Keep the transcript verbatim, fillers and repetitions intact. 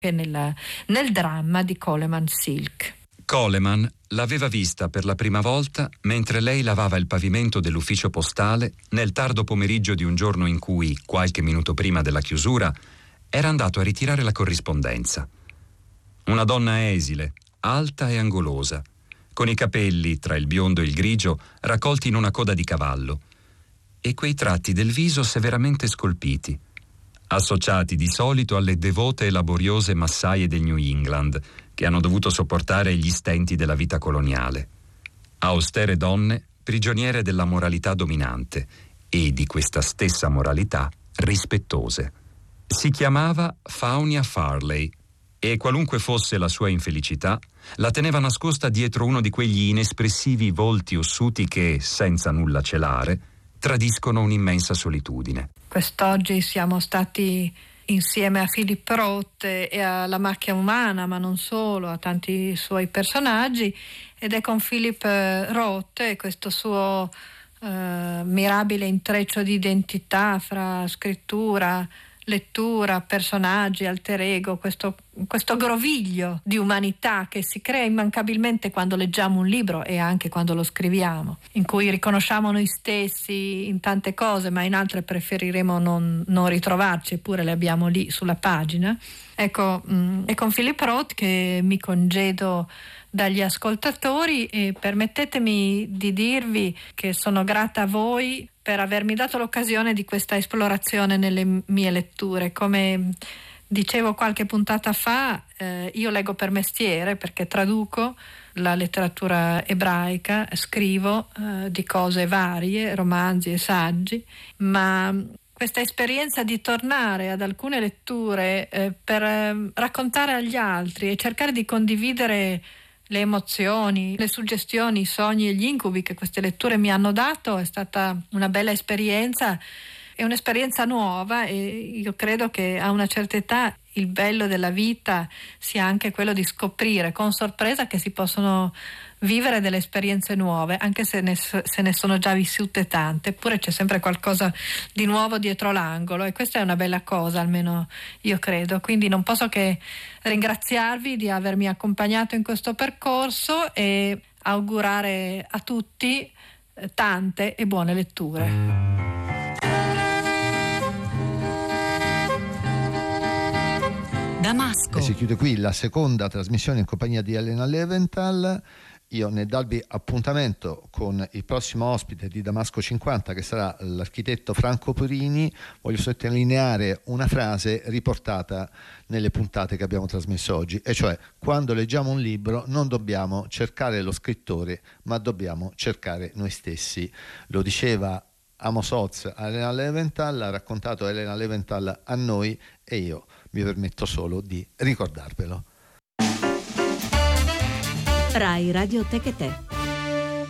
che nel, nel dramma di Coleman Silk. Coleman l'aveva vista per la prima volta mentre lei lavava il pavimento dell'ufficio postale nel tardo pomeriggio di un giorno in cui, qualche minuto prima della chiusura, era andato a ritirare la corrispondenza. Una donna esile, alta e angolosa, con i capelli, tra il biondo e il grigio, raccolti in una coda di cavallo, e quei tratti del viso severamente scolpiti, associati di solito alle devote e laboriose massaie del New England, che hanno dovuto sopportare gli stenti della vita coloniale. Austere donne, prigioniere della moralità dominante e di questa stessa moralità rispettose. Si chiamava Faunia Farley e, qualunque fosse la sua infelicità, la teneva nascosta dietro uno di quegli inespressivi volti ossuti che, senza nulla celare, tradiscono un'immensa solitudine. Quest'oggi siamo stati insieme a Philip Roth e alla Macchia Umana, ma non solo, a tanti suoi personaggi, ed è con Philip Roth e questo suo eh, mirabile intreccio di identità fra scrittura, lettura, personaggi, alter ego, questo, questo groviglio di umanità che si crea immancabilmente quando leggiamo un libro e anche quando lo scriviamo, in cui riconosciamo noi stessi in tante cose, ma in altre preferiremo non, non ritrovarci, eppure le abbiamo lì sulla pagina. Ecco, mh, è con Philip Roth che mi congedo dagli ascoltatori e permettetemi di dirvi che sono grata a voi per avermi dato l'occasione di questa esplorazione nelle mie letture. Come dicevo qualche puntata fa, eh, io leggo per mestiere perché traduco la letteratura ebraica, scrivo eh, di cose varie, romanzi e saggi, ma questa esperienza di tornare ad alcune letture eh, per eh, raccontare agli altri e cercare di condividere le emozioni, le suggestioni, i sogni e gli incubi che queste letture mi hanno dato è stata una bella esperienza, è un'esperienza nuova e io credo che a una certa età il bello della vita sia anche quello di scoprire con sorpresa che si possono vivere delle esperienze nuove, anche se ne, se ne sono già vissute tante, eppure c'è sempre qualcosa di nuovo dietro l'angolo e questa è una bella cosa, almeno io credo. Quindi non posso che ringraziarvi di avermi accompagnato in questo percorso e augurare a tutti tante e buone letture. Damasco. E si chiude qui la seconda trasmissione in compagnia di Elena Leventhal. Io nel darvi appuntamento con il prossimo ospite di Damasco cinquanta, che sarà l'architetto Franco Purini, voglio sottolineare una frase riportata nelle puntate che abbiamo trasmesso oggi, e cioè: quando leggiamo un libro non dobbiamo cercare lo scrittore, ma dobbiamo cercare noi stessi. Lo diceva Amos Oz a Elena Leventhal, ha raccontato Elena Leventhal a noi e io mi permetto solo di ricordarvelo. Rai Radio Tech e Te.